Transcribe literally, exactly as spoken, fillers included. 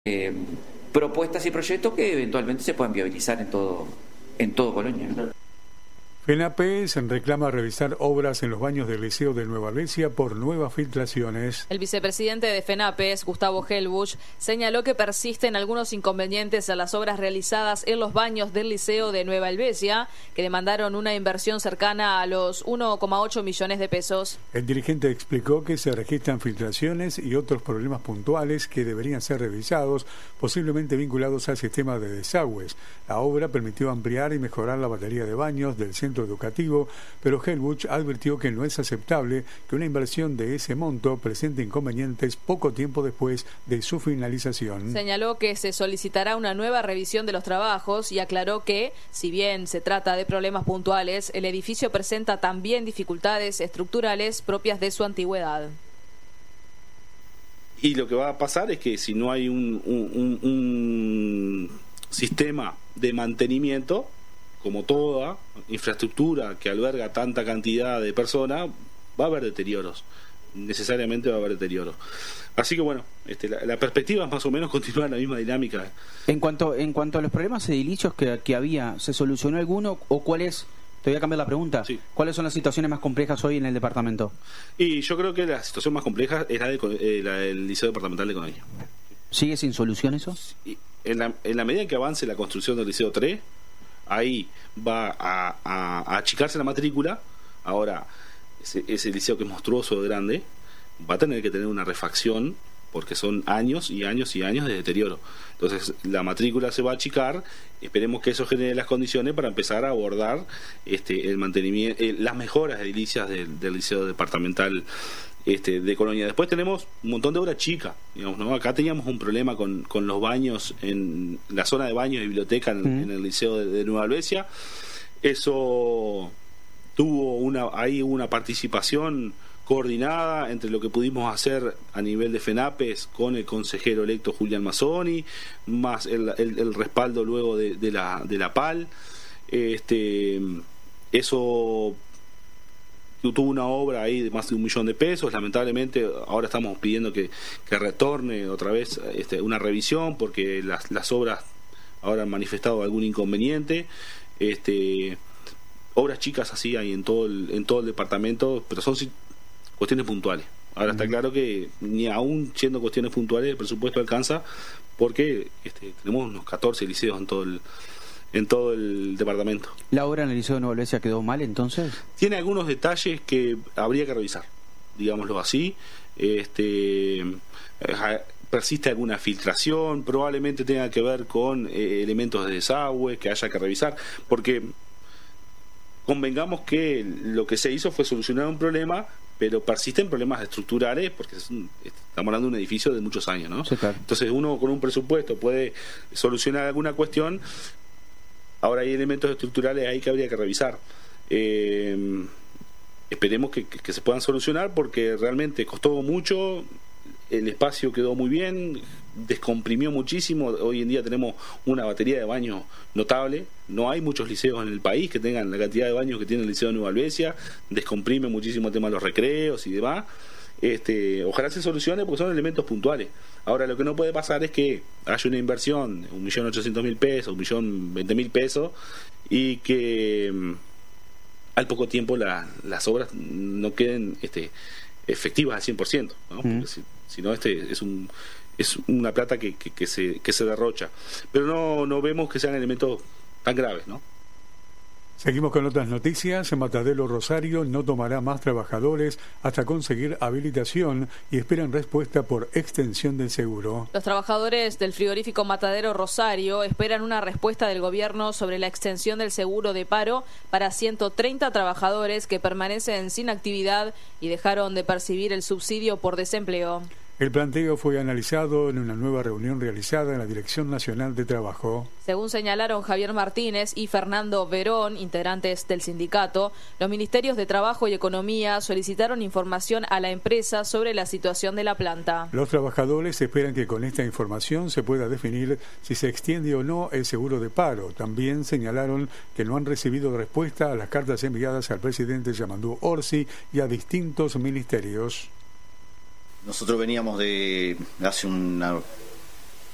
Eh, propuestas y proyectos que eventualmente se puedan viabilizar en todo, en todo Colonia. FENAPES reclama revisar obras en los baños del Liceo de Nueva Albesia por nuevas filtraciones. El vicepresidente de FENAPES, Gustavo Helbusch, señaló que persisten algunos inconvenientes a las obras realizadas en los baños del Liceo de Nueva Albesia, que demandaron una inversión cercana a los uno coma ocho millones de pesos. El dirigente explicó que se registran filtraciones y otros problemas puntuales que deberían ser revisados, posiblemente vinculados al sistema de desagües. La obra permitió ampliar y mejorar la batería de baños del centro educativo, pero Helbusch advirtió que no es aceptable que una inversión de ese monto presente inconvenientes poco tiempo después de su finalización. Señaló que se solicitará una nueva revisión de los trabajos y aclaró que, si bien se trata de problemas puntuales, el edificio presenta también dificultades estructurales propias de su antigüedad. Y lo que va a pasar es que si no hay un, un, un, un sistema de mantenimiento, como toda infraestructura que alberga tanta cantidad de personas, va a haber deterioros, necesariamente va a haber deterioros. Así que bueno, este, la, la perspectiva es más o menos continuar la misma dinámica. En cuanto en cuanto a los problemas edilicios que, que había, ¿se solucionó alguno o cuál es? Te voy a cambiar la pregunta. Sí. ¿Cuáles son las situaciones más complejas hoy en el departamento? Y yo creo que la situación más compleja es la, de, eh, la del Liceo Departamental de Colonia. ¿Sigue sin solución eso? Y en, la, en la medida en que avance la construcción del Liceo tres, ahí va a, a, a achicarse la matrícula. Ahora, ese, ese liceo que es monstruoso de grande va a tener que tener una refacción, porque son años y años y años de deterioro. Entonces la matrícula se va a achicar. Esperemos que eso genere las condiciones para empezar a abordar este, el mantenimiento, eh, las mejoras edilicias del, del liceo departamental este, de Colonia. Después tenemos un montón de obra chica, digamos, ¿no? Acá teníamos un problema con, con los baños en la zona de baños y biblioteca en, mm. en el liceo de, de Nueva Albesia. Eso tuvo una ahí una participación coordinada entre lo que pudimos hacer a nivel de FENAPES con el consejero electo Julián Mazzoni, más el, el, el respaldo luego de, de la de la P A L. Este, eso tuvo una obra ahí de más de un millón de pesos. Lamentablemente ahora estamos pidiendo que, que retorne otra vez este, una revisión, porque las, las obras ahora han manifestado algún inconveniente. Este, obras chicas así hay en todo el, en todo el departamento, pero son cuestiones puntuales. Ahora está claro que ni aún siendo cuestiones puntuales el presupuesto alcanza, porque este, tenemos unos catorce liceos en todo el en todo el departamento. ¿La obra en el Liceo de Nueva Albesia quedó mal entonces? Tiene algunos detalles que habría que revisar, digámoslo así. Este, persiste alguna filtración, probablemente tenga que ver con eh, elementos de desagüe que haya que revisar, porque convengamos que lo que se hizo fue solucionar un problema, pero persisten problemas estructurales, porque es un, estamos hablando de un edificio de muchos años, ¿no? Sí, claro. Entonces uno con un presupuesto puede solucionar alguna cuestión. Ahora hay elementos estructurales ahí que habría que revisar. Eh, esperemos que, que, que se puedan solucionar, porque realmente costó mucho, el espacio quedó muy bien, descomprimió muchísimo. Hoy en día tenemos una batería de baños notable. No hay muchos liceos en el país que tengan la cantidad de baños que tiene el Liceo de Nueva Albesia. Descomprime muchísimo el tema de los recreos y demás. Este, ojalá se solucione, porque son elementos puntuales. Ahora, lo que no puede pasar es que haya una inversión de un millón ochocientos mil pesos, un millón veinte mil pesos, y que mm, al poco tiempo la, las obras no queden este, efectivas al cien por ciento, ¿no? Mm. Porque si, si no, este es un es una plata que, que, que se que se derrocha. Pero no no vemos que sean elementos tan graves, ¿no? Seguimos con otras noticias. Matadero Rosario no tomará más trabajadores hasta conseguir habilitación y esperan respuesta por extensión del seguro. Los trabajadores del frigorífico Matadero Rosario esperan una respuesta del gobierno sobre la extensión del seguro de paro para ciento treinta trabajadores que permanecen sin actividad y dejaron de percibir el subsidio por desempleo. El planteo fue analizado en una nueva reunión realizada en la Dirección Nacional de Trabajo. Según señalaron Javier Martínez y Fernando Verón, integrantes del sindicato, los ministerios de Trabajo y Economía solicitaron información a la empresa sobre la situación de la planta. Los trabajadores esperan que con esta información se pueda definir si se extiende o no el seguro de paro. También señalaron que no han recibido respuesta a las cartas enviadas al presidente Yamandú Orsi y a distintos ministerios. Nosotros veníamos de hace una